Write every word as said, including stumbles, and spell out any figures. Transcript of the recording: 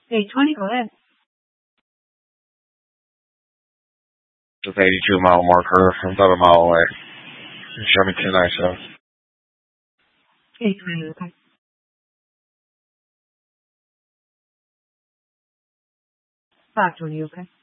eight twenty, go ahead. Just eighty-two mile marker. I'm about a mile away. Show me ten I S O. eight twenty, okay. five twenty, okay.